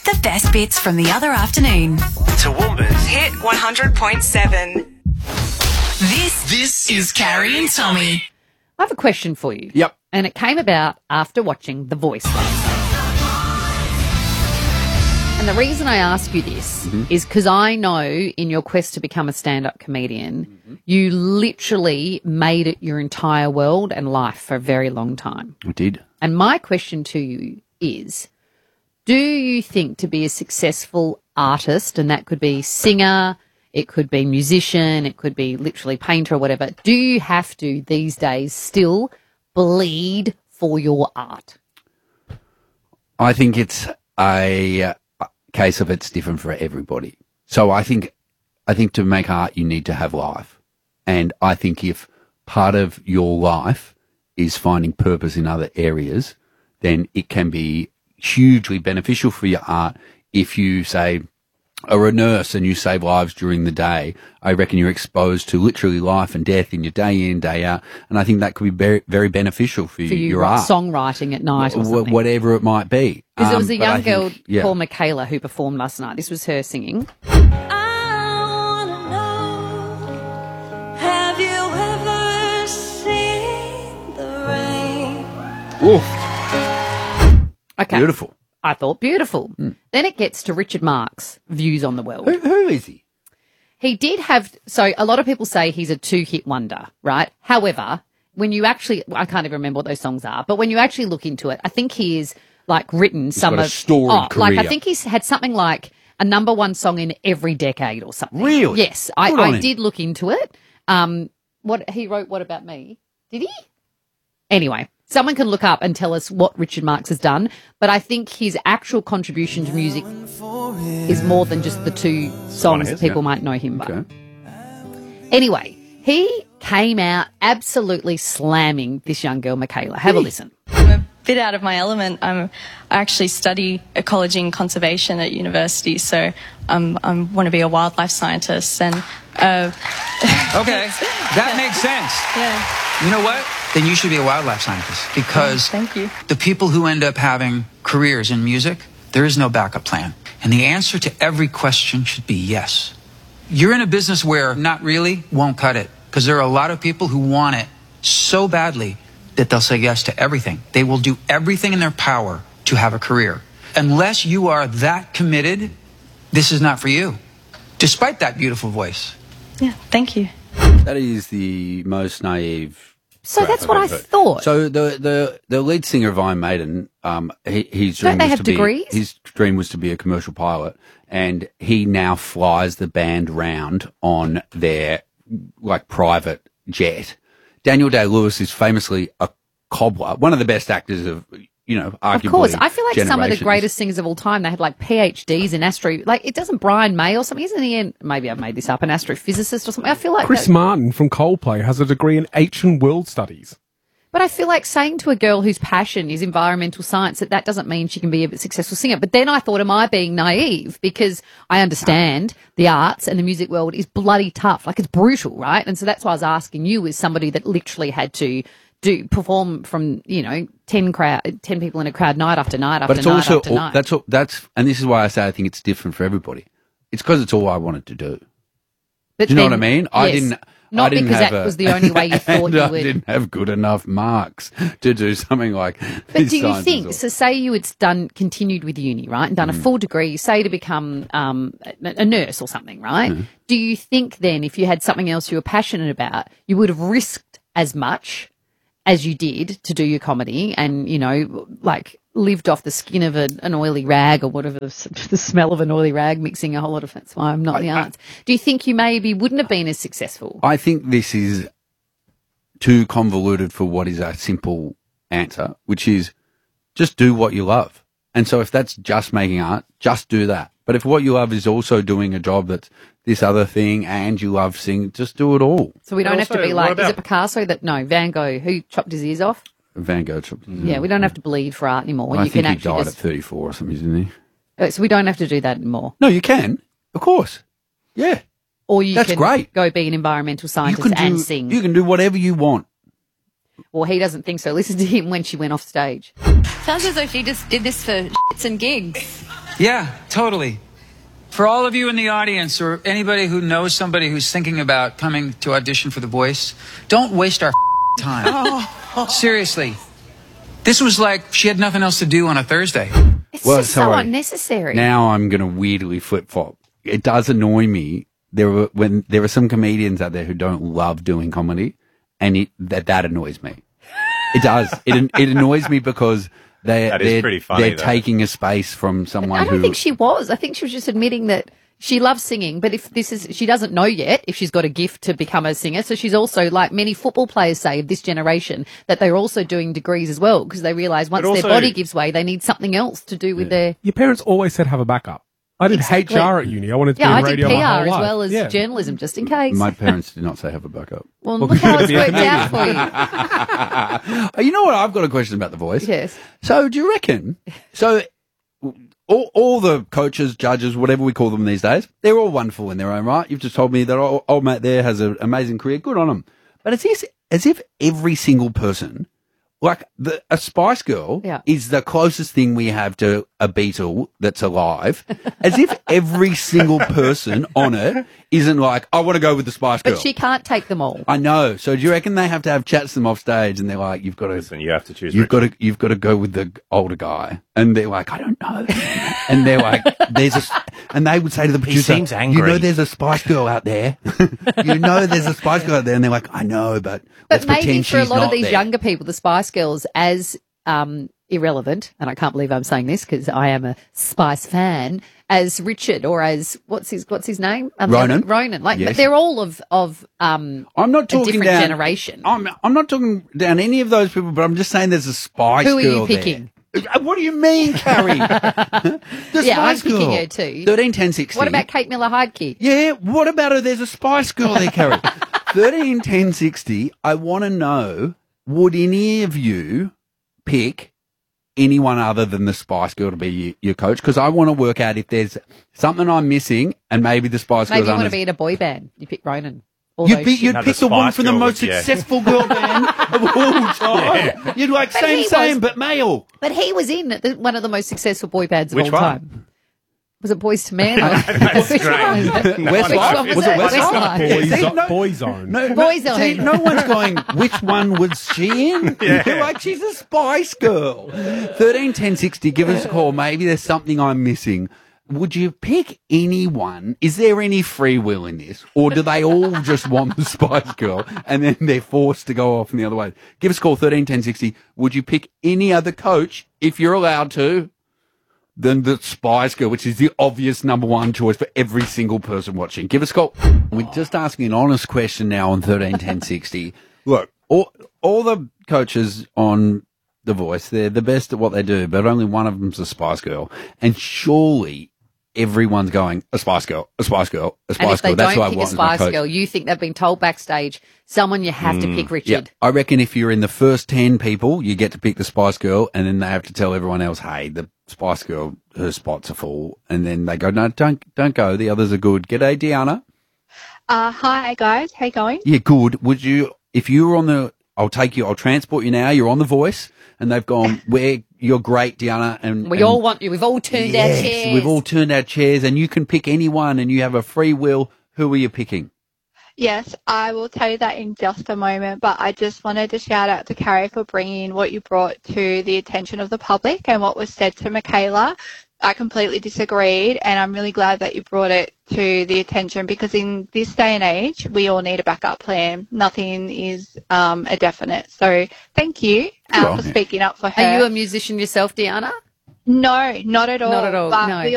The best bits from the other afternoon. Toowoomba's Hit 100.7. This is Carrie and Tommy. I have a question for you. Yep. And it came about after watching The Voice last night. And the reason I ask you this is because I know in your quest to become a stand-up comedian, you literally made it your entire world and life for a very long time. I did. And my question to you is, do you think to be a successful artist, and that could be singer, it could be musician, it could be literally painter or whatever, do you have to these days still bleed for your art? I think it's a case of it's different for everybody. So I think to make art, you need to have life. And I think if part of your life is finding purpose in other areas, then it can be hugely beneficial for your art. If you, say, are a nurse and you save lives during the day, I reckon you're exposed to literally life and death in your day in, day out. And I think that could be very, very beneficial for your art. Songwriting at night or something. Whatever it might be. Because there was a young girl called Michaela who performed last night. This was her singing. Oof. Okay. Beautiful. I thought beautiful. Then it gets to Richard Marx' views on the world. Who is he? He did have, so a lot of people say he's a two-hit wonder, right? However, when you actually, I can't even remember what those songs are, but when you actually look into it, I think he is like written some got a of, storied career. like I think he's had something like a number one song in every decade or something. Really? Yes, I did look into it. What he wrote, What About Me? Did he? Anyway. Someone can look up and tell us what Richard Marx has done, but I think his actual contribution to music is more than just the two songs that people might know him by. Okay. Anyway, he came out absolutely slamming this young girl, Michaela. Have a listen. I'm a bit out of my element. I actually study ecology and conservation at university, so I want to be a wildlife scientist. And okay, that makes sense. yeah. You know what? Then you should be a wildlife scientist because Thank you. the people who end up having careers in music, there is no backup plan. And the answer to every question should be yes. You're in a business where not really won't cut it because there are a lot of people who want it so badly that they'll say yes to everything. They will do everything in their power to have a career. Unless you are that committed, this is not for you, despite that beautiful voice. Yeah, thank you. That is the most naive. So crap that's what I've I heard. thought. So the lead singer of Iron Maiden, his dream Don't they was have to degrees? be his dream was to be a commercial pilot, and he now flies the band round on their like private jet. Daniel Day-Lewis is famously a cobbler, one of the best actors of arguably. Of course. I feel like some of the generations. greatest singers of all time, they had like PhDs in it doesn't Brian May or something, isn't he? Maybe I've made this up, an astrophysicist or something. I feel like Chris Martin from Coldplay has a degree in ancient world studies. But I feel like saying to a girl whose passion is environmental science that doesn't mean she can be a successful singer. But then I thought, am I being naive? Because I understand the arts and the music world is bloody tough. Like, it's brutal, right? And so that's why I was asking you, as somebody that literally had to perform from 10 people in a crowd night after night after But it's night also after night. that's and this is why I say I think it's different for everybody. It's because it's all I wanted to do. But Do you know then- what I mean? yes. Not because that was the only way you thought you I would. didn't have good enough marks to do something like. But do you think, so say you had continued with uni, right, and done a full degree, say to become a nurse or something, right? Do you think then if you had something else you were passionate about, you would have risked as much as you did to do your comedy and, lived off the skin of an oily rag or whatever, the smell of an oily rag mixing a whole lot of, that's why I'm not the arts. Do you think you maybe wouldn't have been as successful? I think this is too convoluted for what is a simple answer, which is just do what you love. And so if that's just making art, just do that. But if what you love is also doing a job that's this other thing and you love singing, just do it all. So we don't have to be like, what is about- it Picasso Van Gogh, who chopped his ears off? Van Gogh. Yeah, we don't have to bleed for art anymore. I You think can he actually died just, at 34 or something, didn't he? so we don't have to do that anymore. No, you can. Of course. Yeah. Or you That's can great. go be an environmental scientist and sing. You can do whatever you want. Well, he doesn't think so. Listen to him when she went off stage. Sounds as though she just did this for shits and gigs. Yeah, totally. For all of you in the audience or anybody who knows somebody who's thinking about coming to audition for The Voice, don't waste our time. Seriously. This was like she had nothing else to do on a Thursday. It's just so unnecessary. Now I'm going to weirdly flip-flop. It does annoy me. There are some comedians out there who don't love doing comedy, and that annoys me. It does. It annoys me because they're pretty funny, they're taking a space from someone I don't who... think she was. I think she was just admitting that she loves singing, but she doesn't know yet if she's got a gift to become a singer. So she's also, like many football players say of this generation, that they're also doing degrees as well because they realise once their body gives way, they need something else to do with their... Your parents always said have a backup. I did HR at uni. I wanted to be in radio my whole life. I did PR as well as journalism, just in case. My parents did not say have a backup. Well, look how it's worked out for you. You know what? I've got a question about The Voice. Yes. So do you reckon... So all the coaches, judges, whatever we call them these days, they're all wonderful in their own right. You've just told me that old mate there has an amazing career. Good on them. But it's as if every single person... Like, a Spice Girl is the closest thing we have to a Beatle that's alive. As if every single person on it isn't like, I want to go with the Spice Girl. But she can't take them all. I know. So do you reckon they have to have chats to them off stage and they're like, you've got to... Listen, you have to choose. You've got to go with the older guy. And they're like, I don't know. And they're like, and they would say to the producer, he seems angry. You know there's a Spice Girl out there. You know there's a Spice Girl out there. And they're like, I know, but let's maybe pretend for a she's lot of not these there. younger people, the Spice Girls as irrelevant, and I can't believe I'm saying this because I am a Spice fan, as Richard or as what's his name? Ronan. Ronan. Like Yes. they're all of I'm not talking a different down, generation. I'm not talking down any of those people, but I'm just saying there's a Spice Girl. Who are you picking? There. What do you mean, Carrie? The Yeah, I'm Spice Girl. picking her too. 13, 10, 60. What about Kate Miller-Heidke? Yeah, what about her? There's a Spice Girl there, Carrie. 13, 10, 60. I want to know, would any of you pick anyone other than the Spice Girl to be your coach? Because I want to work out if there's something I'm missing and maybe the Spice Girl... Maybe you want to be in a boy band. You pick Ronan. You'd pick No, the the one Spice from the Girl most would, yeah. successful girl band of all time. You'd like But he same, was- but male. But he was in one of the most successful boy bands of Which all one? time. Was it Boys to Men? That's Which great. one was it? Westlife? Which one was Was it it? Westlife? Westlife. Boyzone. No, Boyzone. no one's going, which one was she in? You're like, she's a Spice Girl. 13, 10, 60, give us a call. Maybe there's something I'm missing. Would you pick anyone? Is there any free will in this? Or do they all just want the Spice Girl and then they're forced to go off in the other way? Give us a call, 13, 10, 60. Would you pick any other coach, if you're allowed to, than the Spice Girl, which is the obvious number one choice for every single person watching? Give us a call. We're just asking an honest question now on 13, 10, 60. Look, all the coaches on The Voice, they're the best at what they do, but only one of them's a Spice Girl. And surely everyone's going, a Spice Girl, a Spice Girl, a And Spice if they Girl. That's don't what I pick a want as my Spice coach. Girl, you think they've been told backstage, someone you have to pick Richard. Yeah, I reckon if you're in the first 10 people, you get to pick the Spice Girl, and then they have to tell everyone else, hey, the Spice Girl, her spots are full. And then they go, no, don't go. The others are good. G'day, Deanna. Hi guys, how you going? Yeah, good. Would you, if you were on the, I'll transport you now, you're on The Voice, and they've gone, you're great, Deanna. And We all want you. We've all turned our chairs. We've all turned our chairs, and you can pick anyone, and you have a free will. Who are you picking? Yes, I will tell you that in just a moment, but I just wanted to shout out to Carrie for bringing what you brought to the attention of the public and what was said to Michaela. I completely disagreed, and I'm really glad that you brought it to the attention because in this day and age, we all need a backup plan. Nothing is a definite. So thank you for speaking up for her. Are you a musician yourself, Deanna? No, not at all. Not at all, But no. we